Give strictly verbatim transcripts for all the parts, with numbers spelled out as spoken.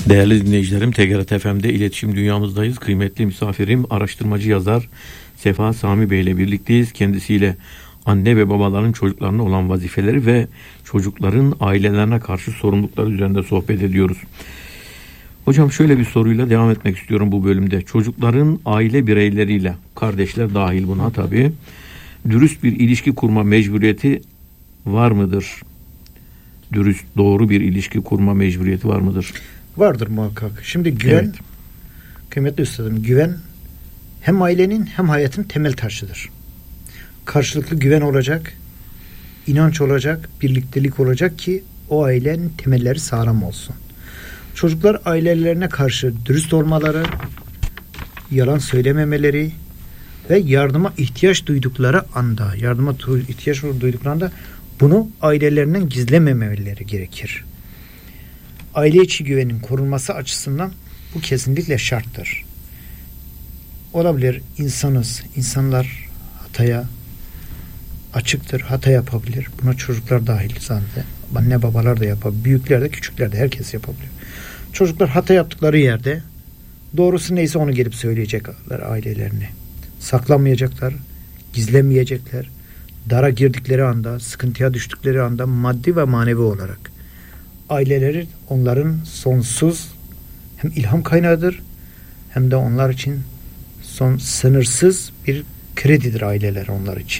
Değerli dinleyicilerim, T G R T F M'de iletişim dünyamızdayız. Kıymetli misafirim, araştırmacı yazar Sefa Sami Bey ile birlikteyiz. Kendisiyle anne ve babaların çocuklarına olan vazifeleri ve çocukların ailelerine karşı sorumlulukları üzerinde sohbet ediyoruz. Hocam, şöyle bir soruyla devam etmek istiyorum bu bölümde. Çocukların aile bireyleriyle, kardeşler dahil buna tabii, dürüst bir ilişki kurma mecburiyeti var mıdır? Dürüst, doğru bir ilişki kurma mecburiyeti var mıdır? Vardır muhakkak. Şimdi güven, evet. Kıymetli üstadım, güven hem ailenin hem hayatın temel taşıdır. Karşılıklı güven olacak, inanç olacak, birliktelik olacak ki o ailenin temelleri sağlam olsun. Çocuklar ailelerine karşı dürüst olmaları, yalan söylememeleri ve yardıma ihtiyaç duydukları anda, yardıma ihtiyaç duydukları anda bunu ailelerinden gizlememeleri gerekir. Aile içi güvenin korunması açısından bu kesinlikle şarttır. Olabilir, insanız, insanlar hataya açıktır, hata yapabilir. Buna çocuklar dahil zaten. Anne babalar da yapabilir, büyükler de küçükler de herkes yapabilir. Çocuklar hata yaptıkları yerde doğrusu neyse onu gelip söyleyecekler ailelerine. Saklanmayacaklar, gizlemeyecekler. Dara girdikleri anda, sıkıntıya düştükleri anda maddi ve manevi olarak aileleri onların sonsuz hem ilham kaynağıdır hem de onlar için son sınırsız bir kredidir aileler onlar için.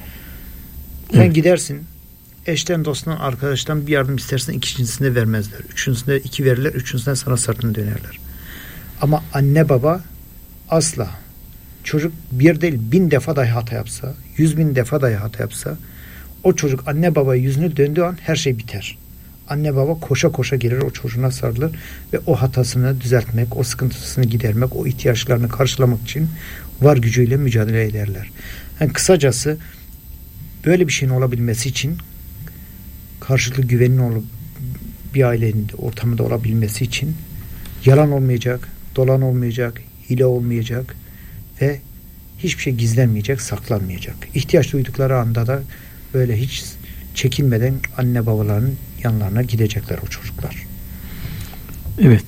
Sen evet. Gidersin, eşten, dosttan, arkadaştan bir yardım istersen ikincisinde vermezler. Üçüncüsünde iki verirler, üçüncüsünde sana sırtını dönerler. Ama anne baba asla. Çocuk bir değil bin defa dahi hata yapsa, yüz bin defa dahi hata yapsa, o çocuk anne babaya yüzünü döndüğü an her şey biter. Anne baba koşa koşa gelir, o çocuğuna sarılır ve o hatasını düzeltmek, o sıkıntısını gidermek, o ihtiyaçlarını karşılamak için var gücüyle mücadele ederler. Yani kısacası böyle bir şeyin olabilmesi için, karşılıklı güvenin olup bir ailenin ortamında olabilmesi için yalan olmayacak, dolan olmayacak, hile olmayacak ve hiçbir şey gizlenmeyecek, saklanmayacak. İhtiyaç duydukları anda da böyle hiç çekinmeden anne babaların yanlarına gidecekler o çocuklar. Evet.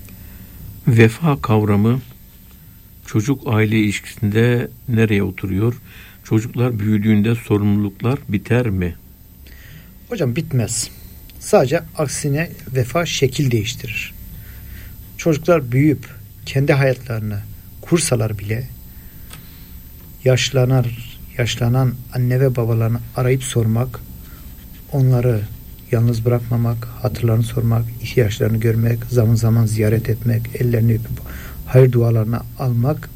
Vefa kavramı çocuk aile ilişkisinde nereye oturuyor? Çocuklar büyüdüğünde sorumluluklar biter mi? Hocam bitmez. Sadece aksine vefa şekil değiştirir. Çocuklar büyüyüp kendi hayatlarını kursalar bile yaşlanar, yaşlanan anne ve babalarını arayıp sormak, onları yalnız bırakmamak, hatırlarını sormak, ihtiyaçlarını görmek, zaman zaman ziyaret etmek, ellerini öpüp hayır dualarını almak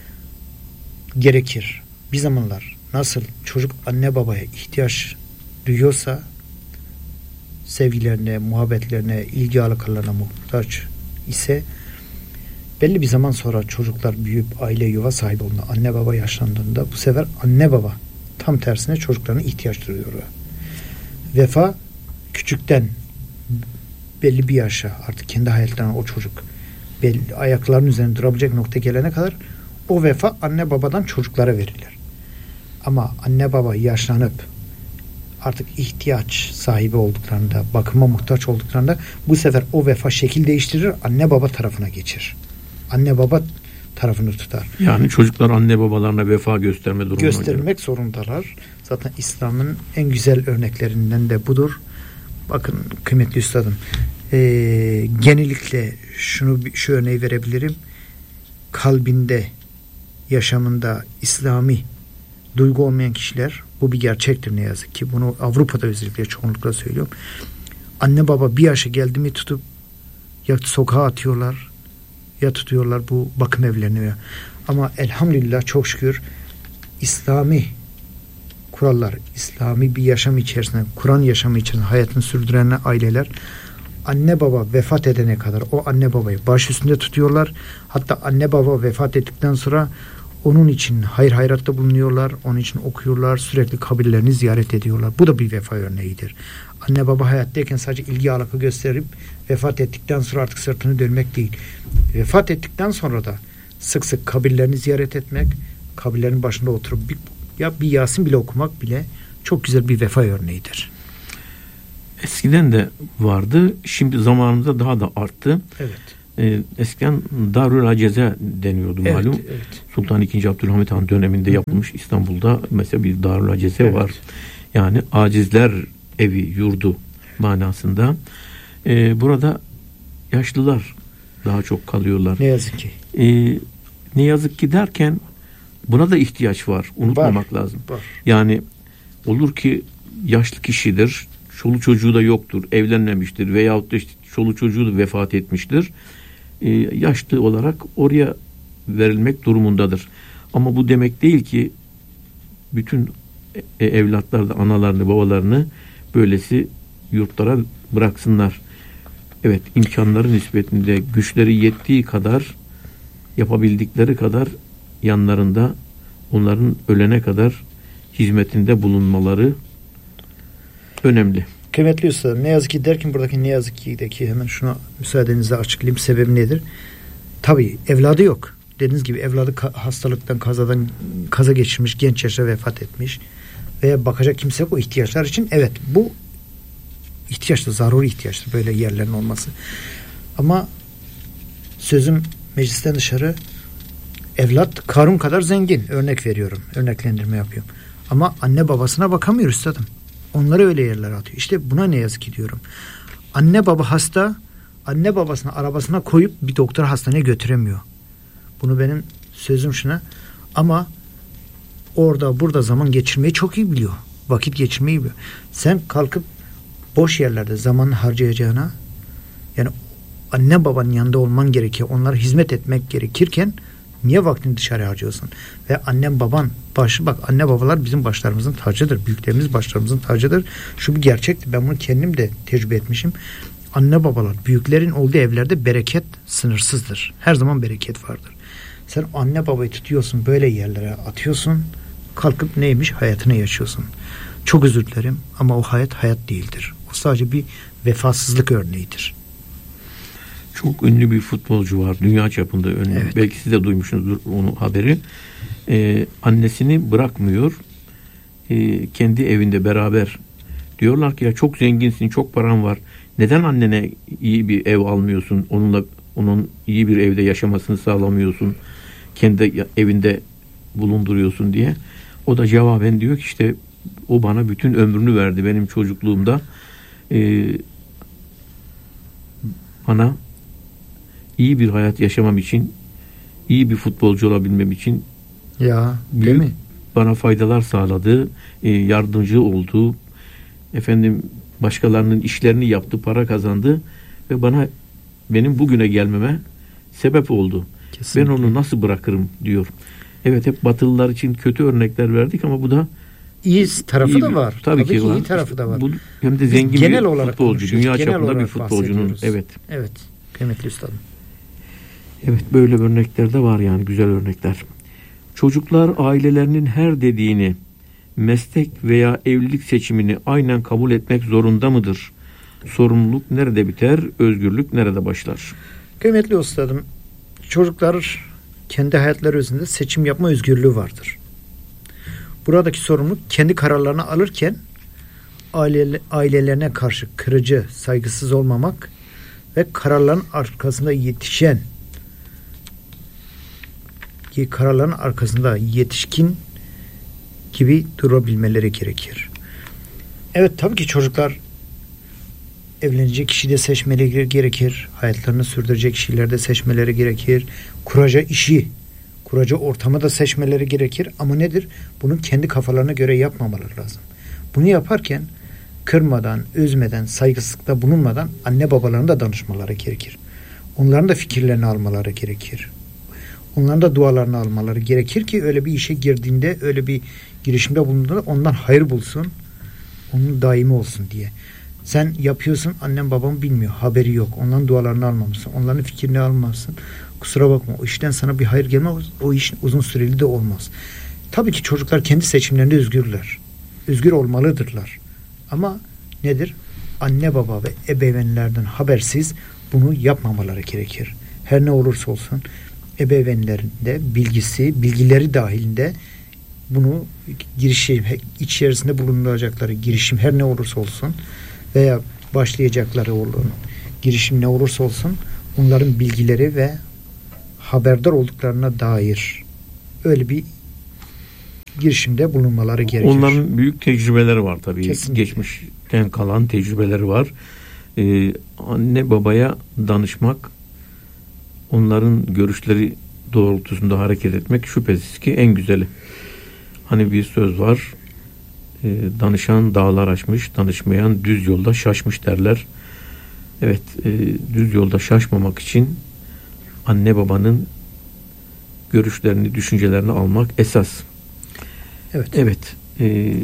gerekir. Bir zamanlar nasıl çocuk anne babaya ihtiyaç duyuyorsa, sevgilerine, muhabbetlerine, ilgi alakalarına muhtaç ise, belli bir zaman sonra çocuklar büyüyüp aile yuva sahibi olduğunda, anne baba yaşlandığında bu sefer anne baba tam tersine çocuklarına ihtiyaç duyuyor. Vefa küçükten belli bir yaşa artık kendi hayatlarına o çocuk belli, ayaklarının üzerinde durabilecek nokta gelene kadar o vefa anne babadan çocuklara verilir. Ama anne baba yaşlanıp artık ihtiyaç sahibi olduklarında, bakıma muhtaç olduklarında bu sefer o vefa şekil değiştirir, anne baba tarafına geçir. Anne baba tarafını tutar. Yani çocuklar anne babalarına vefa gösterme durumuna göstermek gelir. Zorundalar. Zaten İslam'ın en güzel örneklerinden de budur. Bakın kıymetli üstadım, e, genellikle şunu şu örneği verebilirim. Kalbinde, yaşamında İslami duygu olmayan kişiler, bu bir gerçektir ne yazık ki. Bunu Avrupa'da özellikle çoğunlukla söylüyorum. Anne baba bir yaşa geldi mi tutup ya sokağa atıyorlar ya tutuyorlar bu bakım evlerini. Ama elhamdülillah çok şükür İslami kurallar, İslami bir yaşam içerisinde, Kur'an yaşamı içerisinde hayatını sürdüren aileler anne baba vefat edene kadar o anne babayı baş üstünde tutuyorlar. Hatta anne baba vefat ettikten sonra onun için hayır hayratta bulunuyorlar, onun için okuyorlar, sürekli kabirlerini ziyaret ediyorlar. Bu da bir vefa örneğidir. Anne baba hayattayken sadece ilgi alaka gösterip vefat ettikten sonra artık sırtını dönmek değil. Vefat ettikten sonra da sık sık kabirlerini ziyaret etmek, kabirlerin başında oturup bir, ya bir Yasin bile okumak bile çok güzel bir vefa örneğidir. Eskiden de vardı. Şimdi zamanımızda daha da arttı. Evet. Ee, eskiden Darül Aceze deniyordu Evet, malum. evet. Sultan ikinci. Abdülhamit Han döneminde Hı-hı. yapılmış İstanbul'da mesela bir Darül Aceze evet. var. Yani acizler evi, yurdu manasında. Ee, burada yaşlılar daha çok kalıyorlar. Ne yazık ki. Ee, ne yazık ki derken buna da ihtiyaç var. Unutmamak var, lazım. Var. Yani olur ki yaşlı kişidir, çoluk çocuğu da yoktur, evlenmemiştir veyahut da işte çoluk çocuğu da vefat etmiştir. Ee, yaşlı olarak oraya verilmek durumundadır. Ama bu demek değil ki bütün e, evlatlar da analarını, babalarını böylesi yurtlara bıraksınlar. Evet, imkanları nispetinde güçleri yettiği kadar, yapabildikleri kadar yanlarında onların ölene kadar hizmetinde bulunmaları önemli. Kıymetli Üstadım, ne yazık ki derken buradaki ne yazık ki'deki hemen şuna müsaadenizle açıklayayım. Sebebi nedir? Tabii evladı yok. Dediğiniz gibi evladı ka- hastalıktan, kazadan kaza geçirmiş, genç yaşta vefat etmiş veya bakacak kimse yok o ihtiyaçlar için. Evet, bu ihtiyaçtır, zaruri ihtiyaçtır böyle yerlerin olması. Ama sözüm meclisten dışarı, evlat Karun kadar zengin. Örnek veriyorum. Örneklendirme yapıyorum. Ama anne babasına bakamıyor üstadım. Onları öyle yerlere atıyor. İşte buna ne yazık ki diyorum. Anne baba hasta, anne babasını arabasına koyup bir doktor hastaneye götüremiyor. Bunu benim sözüm şuna. Ama orada burada zaman geçirmeyi çok iyi biliyor. Vakit geçirmeyi biliyor. Sen kalkıp boş yerlerde zamanını harcayacağına, yani anne babanın yanında olman gerekiyor. Onlara hizmet etmek gerekirken niye vaktini dışarı harcıyorsun? Ve annem baban başı, bak anne babalar bizim başlarımızın tacıdır. Büyüklerimiz başlarımızın tacıdır. Şu bir gerçekti. Ben bunu kendim de tecrübe etmişim. Anne babalar, büyüklerin olduğu evlerde bereket sınırsızdır. Her zaman bereket vardır. Sen anne babayı tutuyorsun, böyle yerlere atıyorsun. Kalkıp neymiş? Hayatını yaşıyorsun. Çok özür dilerim ama o hayat hayat değildir. O sadece bir vefasızlık örneğidir. Çok ünlü bir futbolcu var. Dünya çapında ünlü. Evet. Belki siz de duymuşsunuzdur onu haberi. Ee, annesini bırakmıyor. Ee, kendi evinde beraber. Diyorlar ki ya çok zenginsin, çok paran var. Neden annene iyi bir ev almıyorsun? Onunla onun iyi bir evde yaşamasını sağlamıyorsun. Kendi evinde bulunduruyorsun diye. O da cevaben diyor ki işte o bana bütün ömrünü verdi benim çocukluğumda. Ee, bana iyi bir hayat yaşamam için, iyi bir futbolcu olabilmem için ya büyük, değil mi? Bana faydalar sağladı, e, yardımcı oldu. Efendim başkalarının işlerini yaptı, para kazandı ve bana benim bugüne gelmeme sebep oldu. Kesinlikle. Ben onu nasıl bırakırım diyor. Evet, hep Batılılar için kötü örnekler verdik ama bu da iyi tarafı iyi da bir, var. Tabii, tabii ki var. iyi tarafı da var. Bu, hem de zengin genel bir olarak futbolcu, dünya çapında bir futbolcunun. Evet. Evet. Kıymetli üstadım. Evet, böyle örnekler de var yani, güzel örnekler. Çocuklar ailelerinin her dediğini, meslek veya evlilik seçimini aynen kabul etmek zorunda mıdır? Sorumluluk nerede biter, özgürlük nerede başlar? Kıymetli üstadım, çocuklar kendi hayatları özünde seçim yapma özgürlüğü vardır. Buradaki sorumluluk kendi kararlarını alırken aile, ailelerine karşı kırıcı, saygısız olmamak ve kararların arkasında yetişen ki kararların arkasında yetişkin gibi durabilmeleri gerekir. Evet, tabii ki çocuklar evlenecek kişiyi de seçmeleri gerekir. Hayatlarını sürdürecek kişileri de seçmeleri gerekir. Kuracağı işi, kuracağı ortamı da seçmeleri gerekir. Ama nedir? Bunu kendi kafalarına göre yapmamaları lazım. Bunu yaparken kırmadan, üzmeden, saygısızlıkta bulunmadan anne babalarına da danışmaları gerekir. Onların da fikirlerini almaları gerekir. Onların da dualarını almaları gerekir ki öyle bir işe girdiğinde, öyle bir girişimde bulunduğunda ondan hayır bulsun, onun daimi olsun diye. Sen yapıyorsun, annem babam bilmiyor, haberi yok. Onların dualarını almamışsın, onların fikrini almamışsın. Kusura bakma, o işten sana bir hayır gelmez, o iş uzun süreli de olmaz. Tabii ki çocuklar kendi seçimlerinde özgürler. Özgür olmalıdırlar. Ama nedir? Anne baba ve ebeveynlerden habersiz bunu yapmamaları gerekir. Her ne olursa olsun ebeveynlerin de bilgisi, bilgileri dahilinde bunu girişim içerisinde bulunacakları girişim her ne olursa olsun veya başlayacakları olan girişim ne olursa olsun onların bilgileri ve haberdar olduklarına dair öyle bir girişimde bulunmaları gerekir. Onların büyük tecrübeleri var tabii. Kesinlikle. Geçmişten kalan tecrübeleri var. Ee, anne babaya danışmak, onların görüşleri doğrultusunda hareket etmek şüphesiz ki en güzeli. Hani bir söz var, e, danışan dağlar aşmış, danışmayan düz yolda şaşmış derler. Evet, e, düz yolda şaşmamak için anne babanın görüşlerini, düşüncelerini almak esas. Evet. Evet. E,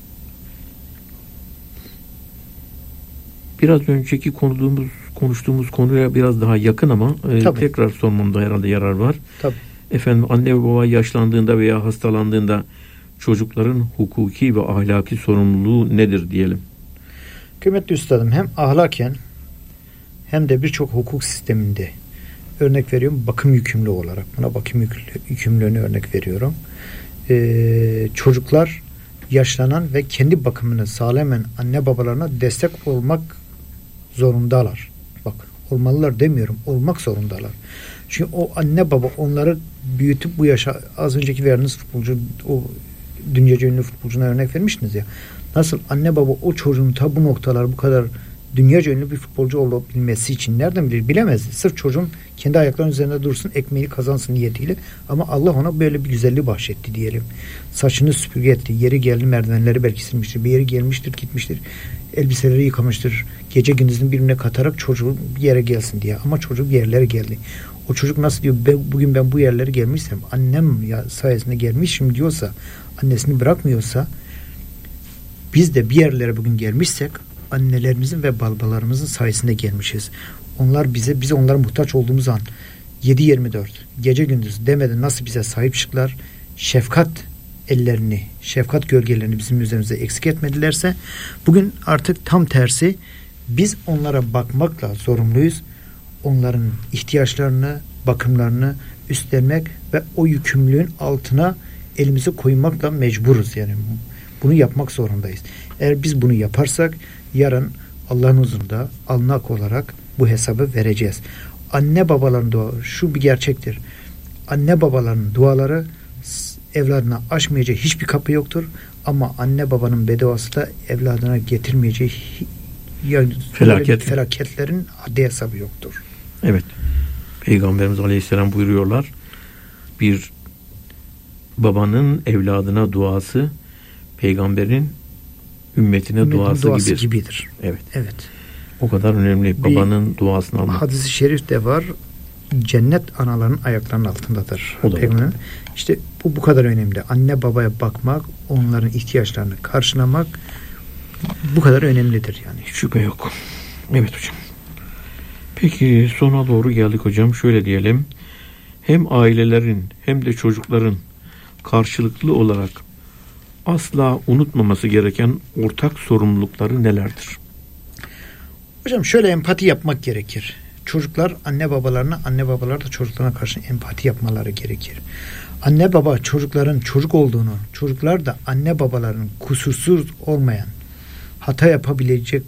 biraz önceki konuştuğumuz konuştuğumuz konuya biraz daha yakın ama e, tekrar sormamda herhalde yarar var. Tabii. Efendim, anne ve baba yaşlandığında veya hastalandığında çocukların hukuki ve ahlaki sorumluluğu nedir diyelim? Kıymetli üstadım, hem ahlaken hem de birçok hukuk sisteminde örnek veriyorum, bakım yükümlü olarak buna bakım yükümlü, yükümlülüğünü örnek veriyorum. Ee, çocuklar yaşlanan ve kendi bakımını sağlamayan anne babalarına destek olmak zorundalar. Bak, olmalılar demiyorum, olmak zorundalar. Çünkü o anne baba onları büyütüp bu yaşa, az önceki verdiğiniz futbolcu, o dünyaca ünlü futbolcuna örnek vermiştiniz ya. Nasıl anne baba o çocuğun ta bu noktalar bu kadar dünyaca ünlü bir futbolcu olabilmesi için nereden bilir? Bilemezdi. Sırf çocuğun kendi ayaklarının üzerinde dursun, ekmeğini kazansın niyetiyle. Ama Allah ona böyle bir güzelliği bahşetti diyelim. Saçını süpürge etti. Yeri geldi merdivenleri belki silmiştir. Bir yeri gelmiştir, gitmiştir. Elbiseleri yıkamıştır. Gece gündüzün birbirine katarak çocuğu bir yere gelsin diye. Ama çocuk bir yerlere geldi. O çocuk nasıl diyor, ben, bugün ben bu yerlere gelmişsem, annem ya sayesinde gelmişim diyorsa, annesini bırakmıyorsa, biz de bir yerlere bugün gelmişsek annelerimizin ve babalarımızın sayesinde gelmişiz. Onlar bize, biz onlara muhtaç olduğumuz an yedi yirmi dört gece gündüz demeden nasıl bize sahip çıktılar, şefkat ellerini, şefkat gölgelerini bizim üzerimize eksik etmedilerse, bugün artık tam tersi, biz onlara bakmakla zorunluyuz. Onların ihtiyaçlarını, bakımlarını üstlenmek ve o yükümlülüğün altına elimizi koymakla mecburuz yani. Bunu yapmak zorundayız. Eğer biz bunu yaparsak yarın Allah'ın huzurunda alnak olarak bu hesabı vereceğiz. Anne babaların duaları, şu bir gerçektir. Anne babaların duaları evladına açmayacağı hiçbir kapı yoktur. Ama anne babanın bedduası da evladına getirmeyeceği yani Felaket. felaketlerin haddi hesabı yoktur. Evet. Peygamberimiz Aleyhisselam buyuruyorlar. Bir babanın evladına duası peygamberin ümmetine Ümmetin duası, duası gibidir. gibidir. Evet. Evet. O kadar önemli. Bir babanın duasını almak. Hadis-i şerif de var. Cennet anaların ayaklarının altındadır. O da var. İşte bu bu kadar önemli. Anne babaya bakmak, onların ihtiyaçlarını karşılamak bu kadar önemlidir yani. Şüphe yok. Evet hocam. Peki sona doğru geldik hocam. Şöyle diyelim. Hem ailelerin hem de çocukların karşılıklı olarak asla unutmaması gereken ortak sorumlulukları nelerdir? Hocam şöyle empati yapmak gerekir. Çocuklar anne babalarına, anne babalar da çocuklarına karşı empati yapmaları gerekir. Anne baba çocukların çocuk olduğunu, çocuklar da anne babaların kusursuz olmayan, hata yapabilecek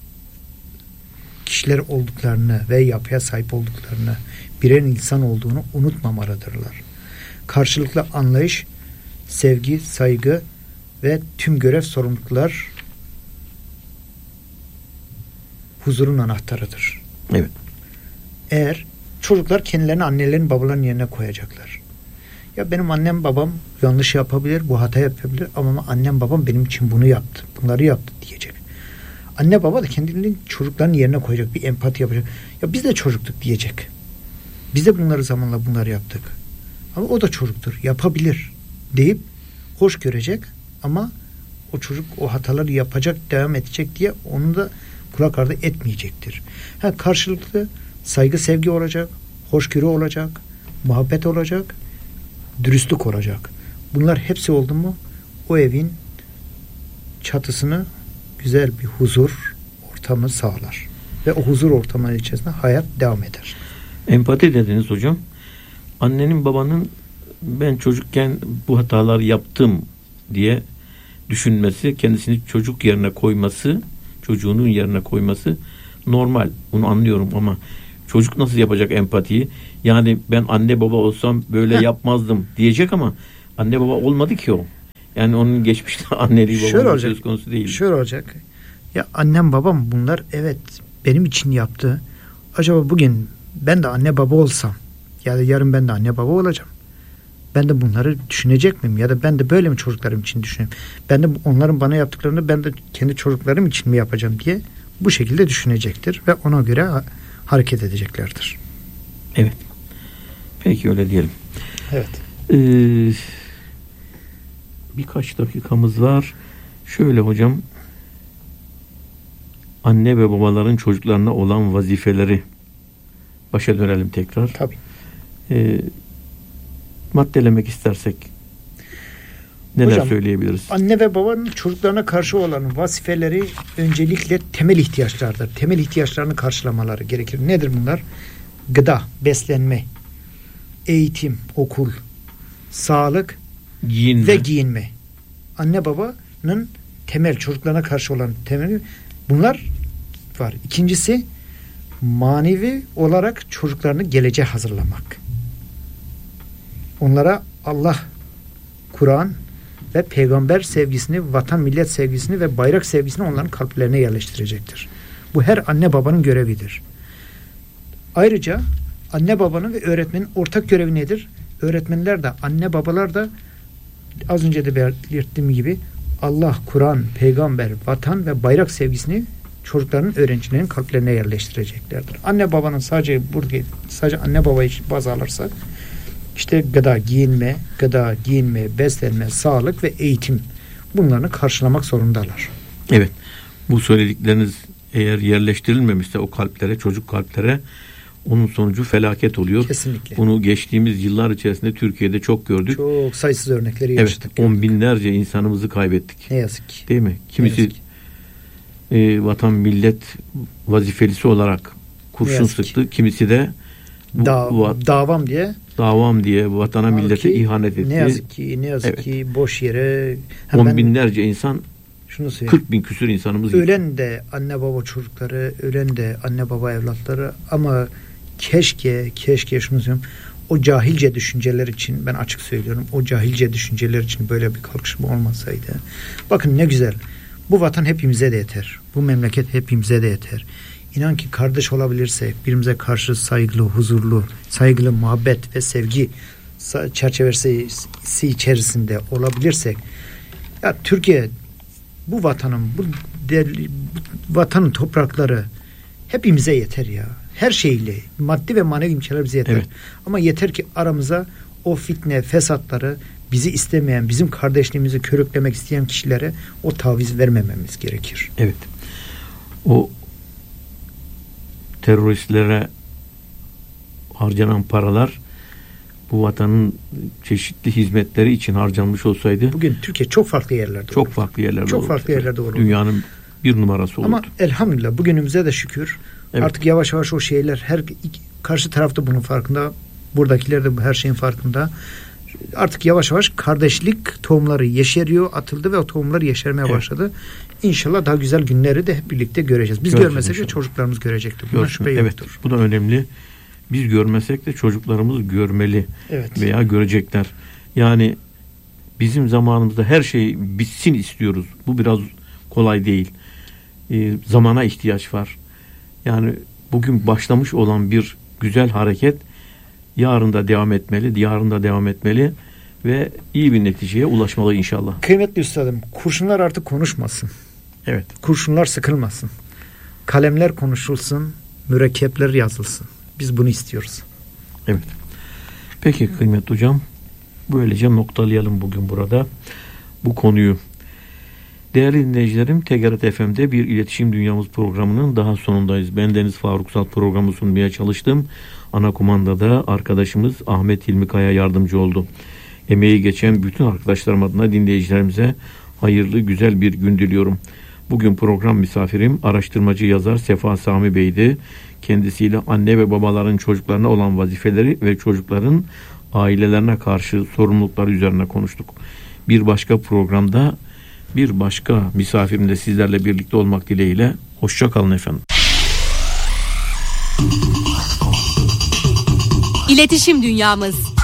kişiler olduklarını ve yapıya sahip olduklarını, birer insan olduğunu unutmamalıdırlar. Karşılıklı anlayış, sevgi, saygı ve tüm görev sorumluluklar huzurun anahtarıdır. Evet. Eğer çocuklar kendilerini annelerin babaların yerine koyacaklar. Ya benim annem babam yanlış yapabilir, bu hata yapabilir ama annem babam benim için bunu yaptı, bunları yaptı diyecek. Anne baba da kendilerini çocukların yerine koyacak, bir empati yapacak. Ya biz de çocuktuk diyecek. Biz de bunları zamanla bunları yaptık. Ama o da çocuktur, yapabilir deyip hoş görecek ama o çocuk o hataları yapacak, devam edecek diye onu da kulak ardı etmeyecektir. Ha, karşılıklı saygı, sevgi olacak, hoşgörü olacak, muhabbet olacak, dürüstlük olacak. Bunlar hepsi oldu mu o evin çatısını güzel bir huzur ortamı sağlar. Ve o huzur ortamı içerisinde hayat devam eder. Empati dediniz hocam. Annenin babanın ben çocukken bu hatalar yaptım diye düşünmesi, kendisini çocuk yerine koyması çocuğunun yerine koyması normal. Bunu anlıyorum ama çocuk nasıl yapacak empatiyi? Yani ben anne baba olsam böyle Heh. yapmazdım diyecek ama anne baba olmadı ki o. Yani onun geçmişte anneliği babası söz konusu değil. Şöyle olacak. Ya annem babam bunlar evet benim için yaptı. Acaba bugün ben de anne baba olsam ya da yarın ben de anne baba olacağım. Ben de bunları düşünecek miyim? Ya da ben de böyle mi çocuklarım için düşüneyim? Ben de onların bana yaptıklarını ben de kendi çocuklarım için mi yapacağım diye bu şekilde düşünecektir ve ona göre hareket edeceklerdir. Evet. Peki öyle diyelim. Evet. Ee, birkaç dakikamız var. Şöyle hocam, anne ve babaların çocuklarına olan vazifeleri başa dönelim tekrar. Tabii. Ee, maddelemek istersek neler Hocam, söyleyebiliriz? Anne ve babanın çocuklarına karşı olan vazifeleri öncelikle temel ihtiyaçlardır. Temel ihtiyaçlarını karşılamaları gerekir. Nedir bunlar? Gıda, beslenme, eğitim, okul, sağlık giyinme. ve giyinme. Anne babanın temel, çocuklarına karşı olan temel bunlar var. İkincisi manevi olarak çocuklarını geleceğe hazırlamak. Onlara Allah, Kur'an ve peygamber sevgisini, vatan millet sevgisini ve bayrak sevgisini onların kalplerine yerleştirecektir. Bu her anne babanın görevidir. Ayrıca anne babanın ve öğretmenin ortak görevi nedir? Öğretmenler de, anne babalar da az önce de belirttiğim gibi Allah, Kur'an, peygamber, vatan ve bayrak sevgisini çocukların, öğrencilerin kalplerine yerleştireceklerdir. Anne babanın sadece burada sadece anne babayı baz alırsak işte gıda, giyinme, gıda, giyinme, beslenme, sağlık ve eğitim bunlarını karşılamak zorundalar. Evet. Bu söyledikleriniz eğer yerleştirilmemişse o kalplere, çocuk kalplere onun sonucu felaket oluyor. Kesinlikle. Bunu geçtiğimiz yıllar içerisinde Türkiye'de çok gördük. Çok sayısız örnekleri yaşadık. Evet. On binlerce insanımızı kaybettik. Ne yazık ki. Değil mi? Kimisi e, vatan millet vazifelisi olarak kurşun sıktı. Kimisi de bu, da, bu, davam diye davam diye vatana millete ihanet etti. Ne yazık ki ne yazık evet. ki boş yere on binlerce insan, şunu kırk bin küsur insanımız ölen gitti. De anne baba çocukları, ölen de anne baba evlatları ama keşke keşke şunu söyleyeyim, o cahilce düşünceler için ben açık söylüyorum, o cahilce düşünceler için böyle bir kalkışma olmasaydı. Bakın ne güzel. Bu vatan hepimize de yeter. Bu memleket hepimize de yeter. İnan ki kardeş olabilirsek, birbirimize karşı saygılı, huzurlu, saygılı, muhabbet ve sevgi çerçevesi içerisinde olabilirsek, ya Türkiye bu vatanın, bu, değerli, bu vatanın toprakları hepimize yeter ya. Her şeyle, maddi ve manevi imkanlar bize yeter. Evet. Ama yeter ki aramıza o fitne, fesatları, bizi istemeyen, bizim kardeşliğimizi körüklemek isteyen kişilere o taviz vermememiz gerekir. Evet. O teröristlere harcanan paralar bu vatanın çeşitli hizmetleri için harcanmış olsaydı bugün Türkiye çok farklı yerlerde çok olurdu. farklı yerlerde çok olurdu. farklı yerlerde olurdu. Dünyanın bir numarası olurdu. Ama elhamdülillah bugünümüze de şükür. Evet. Artık yavaş yavaş o şeyler, her karşı tarafta bunun farkında, buradakiler de her şeyin farkında. Artık yavaş yavaş kardeşlik tohumları yeşeriyor, atıldı ve o tohumlar yeşermeye evet. başladı. İnşallah daha güzel günleri de hep birlikte göreceğiz. Biz Göreceğiz görmesek inşallah. de çocuklarımız görecektir. Buna şüphe evet, yoktur. Bu da önemli. Biz görmesek de çocuklarımız görmeli evet. veya görecekler. Yani bizim zamanımızda her şey bitsin istiyoruz. Bu biraz kolay değil. Ee, zamana ihtiyaç var. Yani bugün başlamış olan bir güzel hareket yarın da devam etmeli, yarın da devam etmeli ve iyi bir neticeye ulaşmalı inşallah. Kıymetli üstadım, kurşunlar artık konuşmasın. Evet. Kurşunlar sıkılmasın. Kalemler konuşulsun, mürekkepler yazılsın. Biz bunu istiyoruz. Evet. Peki kıymetli hocam, böylece noktalayalım bugün burada bu konuyu. Değerli dinleyicilerim, T G R T F M'de bir iletişim dünyamız programının daha sonundayız. Ben Deniz Faruk Sal programı sunmaya çalıştım. Ana kumandada arkadaşımız Ahmet Hilmi Kaya yardımcı oldu. Emeği geçen bütün arkadaşlarım adına dinleyicilerimize hayırlı, güzel bir gün diliyorum. Bugün program misafirim araştırmacı yazar Sefa Sami Bey'di. Kendisiyle anne ve babaların çocuklarına olan vazifeleri ve çocukların ailelerine karşı sorumlulukları üzerine konuştuk. Bir başka programda Bir başka misafirimde sizlerle birlikte olmak dileğiyle. Hoşça kalın efendim. İletişim Dünyamız.